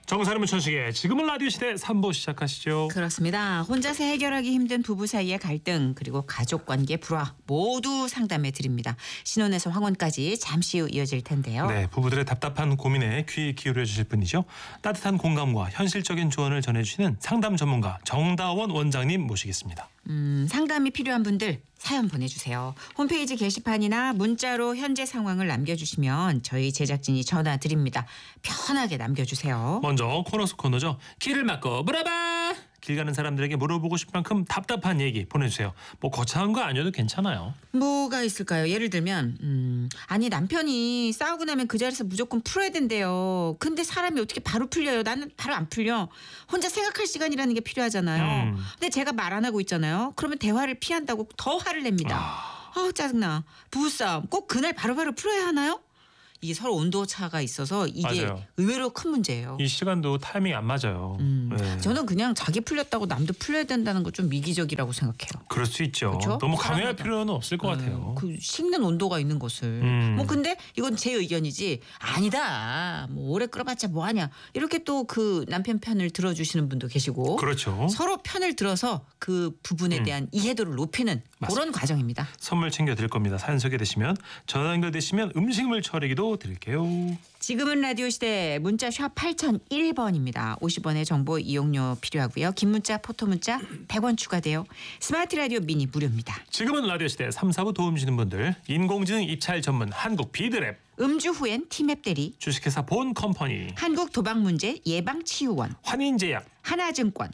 정사는 문천식의 지금은 라디오 시대 3부 시작하시죠. 그렇습니다. 혼자서 해결하기 힘든 부부 사이의 갈등 그리고 가족관계 불화 모두 상담해 드립니다. 신혼에서 황혼까지 잠시 후 이어질 텐데요. 네, 부부들의 답답한 고민에 귀 기울여 주실 분이죠. 따뜻한 공감과 현실적인 조언을 전해주시는 상담 전문가 정다원 원장님 모시겠습니다. 상담이 필요한 분들 사연 보내주세요. 홈페이지 게시판이나 문자로 현재 상황을 남겨주시면 저희 제작진이 전화 드립니다. 편하게 남겨주세요. 먼저 코너 속 코너죠. 길을 막고 물어봐. 길 가는 사람들에게 물어보고 싶은 만큼 답답한 얘기 보내주세요. 뭐 거창한 거 아니어도 괜찮아요. 뭐가 있을까요? 예를 들면 아니 남편이 싸우고 나면 그 자리에서 무조건 풀어야 된대요. 근데 사람이 어떻게 바로 풀려요? 나는 바로 안 풀려. 혼자 생각할 시간이라는 게 필요하잖아요. 근데 제가 말 안 하고 있잖아요. 그러면 대화를 피한다고 더 화를 냅니다. 짜증나. 부부싸움 꼭 그날 바로바로 풀어야 하나요? 이게 서로 온도 차가 있어서 이게 맞아요. 의외로 큰 문제예요. 이 시간도 타이밍이 안 맞아요. 네. 저는 그냥 자기 풀렸다고 남도 풀려야 된다는 거 좀 미기적이라고 생각해요. 그럴 수 있죠. 그렇죠? 너무 강요할 사람마다. 필요는 없을 것 같아요. 그 식는 온도가 있는 것을. 뭐 근데 이건 제 의견이지 아니다. 뭐 오래 끌어봤자 뭐하냐. 이렇게 또 그 남편 편을 들어주시는 분도 계시고. 그렇죠. 서로 편을 들어서 그 부분에 대한 이해도를 높이는 그런 과정입니다. 선물 챙겨드릴 겁니다. 사연 소개되시면 전화 연결되시면 음식물 처리기도 드릴게요. 지금은 라디오 시대 문자 샵 8001번입니다. 50원의 정보 이용료 필요하고요. 긴 문자 포토 문자 100원 추가돼요. 스마트 라디오 미니 무료입니다. 지금은 라디오 시대 3, 4부 도움 주시는 분들 인공지능 입찰 전문 한국 비드랩, 음주 후엔 티맵 대리, 주식회사 본 컴퍼니, 한국 도박문제 예방치유원, 환인제약, 하나증권,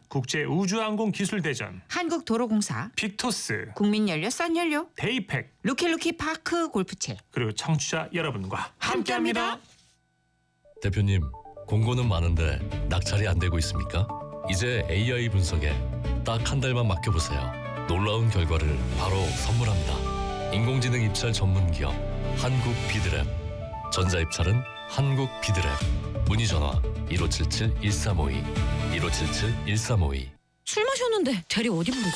국제우주항공기술대전, 한국도로공사, 빅토스, 국민연료 썬연료, 데이팩, 루키루키 파크 골프채. 그리고 청취자 여러분과 함께합니다. 대표님, 공고는 많은데 낙찰이 안 되고 있습니까? 이제 AI 분석에 딱 한 달만 맡겨보세요. 놀라운 결과를 바로 선물합니다. 인공지능 입찰 전문 기업 한국 비드랩. 전자입찰은 한국 비드랩. 문의 전화 1577-1352 1577-1352. 술 마셨는데 대리 어디 부르지?